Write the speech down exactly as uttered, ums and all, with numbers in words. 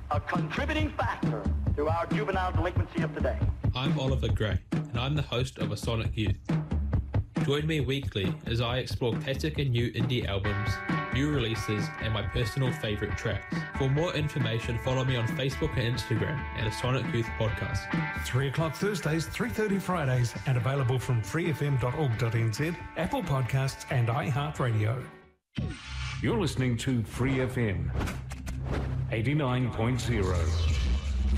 a contributing factor to our juvenile delinquency of today. I'm Oliver Gray, and I'm the host of A Sonic Youth. Join me weekly as I explore classic and new indie albums, new releases, and my personal favourite tracks. For more information, follow me on Facebook and Instagram at A Sonic Youth Podcast. three o'clock Thursdays, three thirty Fridays, and available from free f m dot org dot n z, Apple Podcasts, and iHeartRadio. You're listening to Free F M eighty-nine point zero.